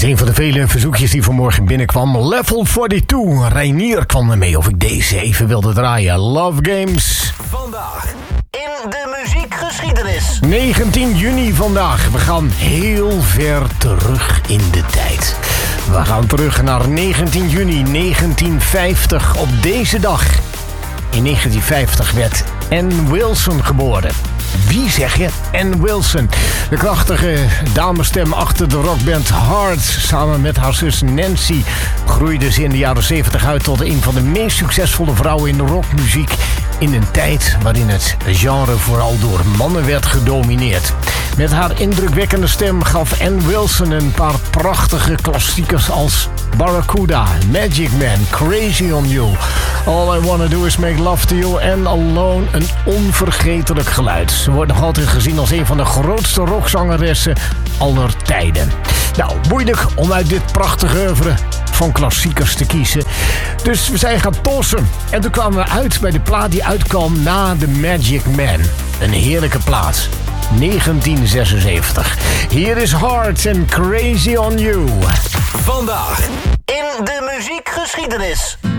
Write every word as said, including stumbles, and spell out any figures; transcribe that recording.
is een van de vele verzoekjes die vanmorgen binnenkwam. Level tweeënveertig. Reinier kwam ermee of ik deze even wilde draaien. Love Games. Vandaag in de muziekgeschiedenis. negentien juni vandaag. We gaan heel ver terug in de tijd. We gaan terug naar negentien juni negentienvijftig. Op deze dag in negentienvijftig werd Ann Wilson geboren. Wie zeg je? Ann Wilson. De krachtige damesstem achter de rockband Heart. Samen met haar zus Nancy groeide ze in de jaren zeventig uit tot een van de meest succesvolle vrouwen in de rockmuziek. In een tijd waarin het genre vooral door mannen werd gedomineerd. Met haar indrukwekkende stem gaf Ann Wilson een paar prachtige klassiekers als Barracuda, Magic Man, Crazy on You, All I Wanna Do Is Make Love To You en Alone een onvergetelijk geluid. Ze wordt nog altijd gezien als een van de grootste rockzangeressen aller tijden. Nou, moeilijk om uit dit prachtige oeuvre van klassiekers te kiezen. Dus we zijn gaan tossen. En toen kwamen we uit bij de plaat die uitkwam na The Magic Man. Een heerlijke plaat. negentien zesenzeventig. Hier is Heart and Crazy on You. Vandaag in de muziekgeschiedenis.